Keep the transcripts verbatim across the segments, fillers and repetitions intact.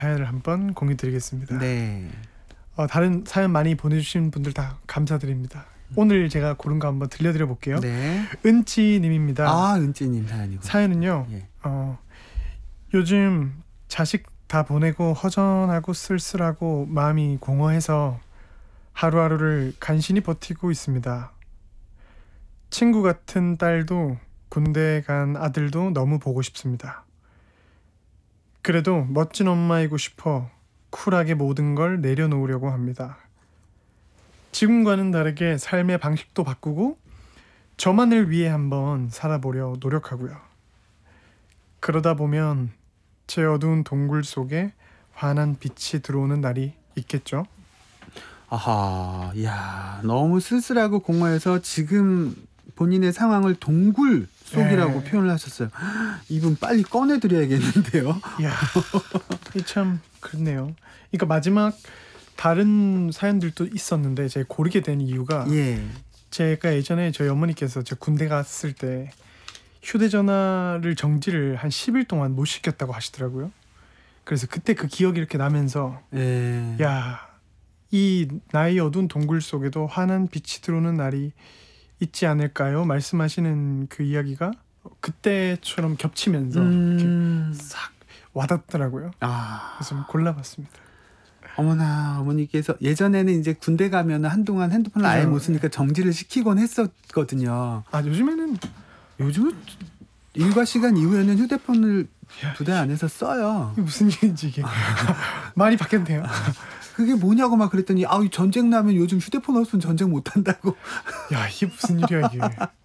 사연을 한번 공유드리겠습니다. 네. 어, 다른 사연 많이 보내주신 분들 다 감사드립니다. 오늘 제가 고른 거 한번 들려드려 볼게요. 네. 은지님입니다. 아, 은지님 사연이고. 사연은요. 예. 어, 요즘 자식 다 보내고 허전하고 쓸쓸하고 마음이 공허해서 하루하루를 간신히 버티고 있습니다. 친구 같은 딸도 군대 간 아들도 너무 보고 싶습니다. 그래도 멋진 엄마이고 싶어 쿨하게 모든 걸 내려놓으려고 합니다. 지금과는 다르게 삶의 방식도 바꾸고 저만을 위해 한번 살아보려 노력하고요. 그러다 보면 제 어두운 동굴 속에 환한 빛이 들어오는 날이 있겠죠. 아하, 야, 너무 쓸쓸하고 공허해서 지금 본인의 상황을 동굴 속이라고 네. 표현을 하셨어요. 이분 빨리 꺼내드려야겠는데요. 이야, 이게 참 그렇네요. 그러니까 마지막 다른 사연들도 있었는데 제가 고르게 된 이유가 예. 제가 예전에 저희 어머니께서 제 군대 갔을 때 휴대전화를 정지를 한 십 일 동안 못 시켰다고 하시더라고요. 그래서 그때 그 기억이 이렇게 나면서 예. 야, 이 나의 어두운 동굴 속에도 환한 빛이 들어오는 날이 있지 않을까요? 말씀하시는 그 이야기가 그때처럼 겹치면서 음. 이렇게 싹 와닿더라고요. 아. 그래서 좀 골라봤습니다. 어머나, 어머니께서 예전에는 이제 군대 가면 한동안 핸드폰을 아예 그죠. 못 쓰니까 정지를 시키곤 했었거든요. 아, 요즘에는 요즘은 일과 시간 이후에는 휴대폰을 두 달 안에서 써요. 이게 무슨 일인지 이게 많이 바뀌었네요. 그게 뭐냐고 막 그랬더니 아, 전쟁 나면 요즘 휴대폰 없으면 전쟁 못 한다고. 야, 이게 무슨 일이야 이게.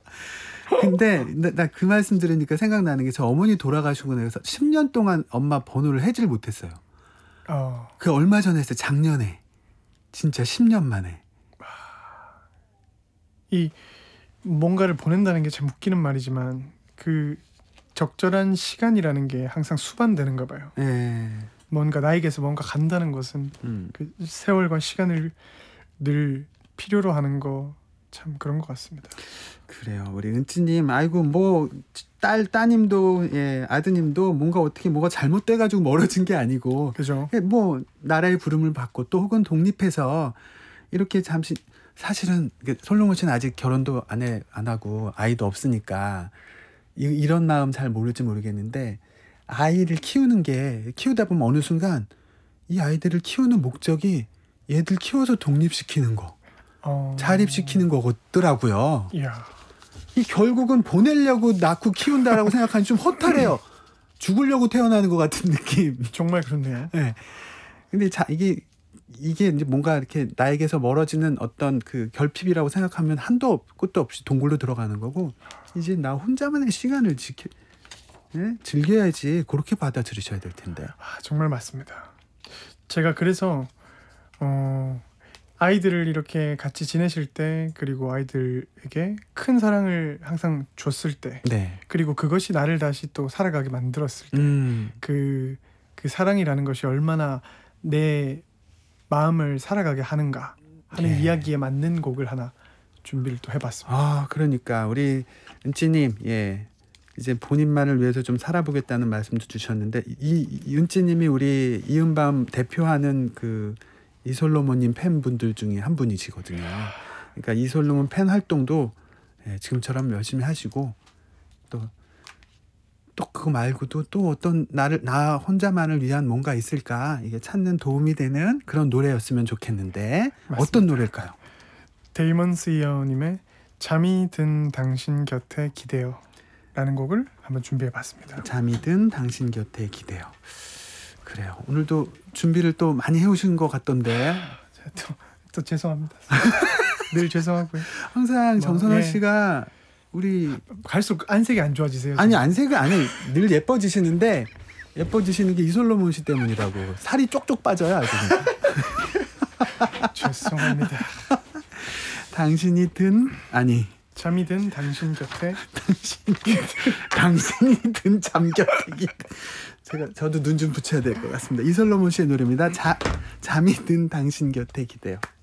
근데 나 그 말씀 들으니까 생각나는 게 저 어머니 돌아가시고 나서 십 년 동안 엄마 번호를 해지를 못했어요. 어, 그 얼마 전에 했어요. 작년에. 진짜 십 년 만에. 이 뭔가를 보낸다는 게 참 웃기는 말이지만 그 적절한 시간이라는 게 항상 수반되는가 봐요. 예. 뭔가 나에게서 뭔가 간다는 것은 음. 그 세월과 시간을 늘 필요로 하는 거 참 그런 것 같습니다. 그래요. 우리 은지님, 아이고 뭐 딸 따님도 예 아드님도 뭔가 어떻게 뭐가 잘못돼가지고 멀어진 게 아니고 그죠? 뭐 나라의 부름을 받고 또 혹은 독립해서 이렇게 잠시 사실은 솔로몬 씨는 아직 결혼도 안 해, 안 하고 아이도 없으니까 이, 이런 마음 잘 모를지 모르겠는데 아이를 키우는 게 키우다 보면 어느 순간 이 아이들을 키우는 목적이 얘들 키워서 독립시키는 거, 어... 자립시키는 거더라고요. 이야, 이 결국은 보내려고 낳고 키운다라고 생각하니 좀 허탈해요. 죽으려고 태어나는 것 같은 느낌. 정말 그렇네요. 네. 근데 자 이게 이게 이제 뭔가 이렇게 나에게서 멀어지는 어떤 그 결핍이라고 생각하면 한도 없, 끝도 없이 동굴로 들어가는 거고 이제 나 혼자만의 시간을 지켜 네? 즐겨야지 그렇게 받아들이셔야 될 텐데. 아, 정말 맞습니다. 제가 그래서 어, 아이들을 이렇게 같이 지내실 때 그리고 아이들에게 큰 사랑을 항상 줬을 때 네. 그리고 그것이 나를 다시 또 살아가게 만들었을 때 음. 그, 그 사랑이라는 것이 얼마나 내 마음을 살아가게 하는가 하는 예. 이야기에 맞는 곡을 하나 준비를 또 해봤습니다. 아, 그러니까 우리 은지님, 예, 이제 본인만을 위해서 좀 살아보겠다는 말씀도 주셨는데 이, 이 은지님이 우리 이은밤 대표하는 그 이솔로몬님 팬분들 중에 한 분이시거든요. 그러니까 이솔로몬 팬 활동도 예, 지금처럼 열심히 하시고 또 또 그거 말고도 또 어떤 나를 나 혼자만을 위한 뭔가 있을까 이게 찾는 도움이 되는 그런 노래였으면 좋겠는데 맞습니다. 어떤 노래일까요? 데이먼 스이어님의 잠이 든 당신 곁에 기대요 라는 곡을 한번 준비해봤습니다. 잠이 든 당신 곁에 기대요. 그래요. 오늘도 준비를 또 많이 해오신 것 같던데 또, 또 죄송합니다. 늘 죄송하고요. 항상 뭐, 정선화 예. 씨가 우리 갈수록 안색이 안 좋아지세요. 아니 지금. 안색을 안 해. 늘 예뻐지시는데 예뻐지시는 게 이솔로몬 씨 때문이라고. 살이 쪽쪽 빠져요 아주. 죄송합니다. 당신이 든 아니 잠이 든 당신 곁에 당신이 당신이 든 잠 곁에 기대. 제가 저도 눈 좀 붙여야 될 것 같습니다. 이솔로몬 씨의 노래입니다. 자, 잠이 든 당신 곁에 기대요.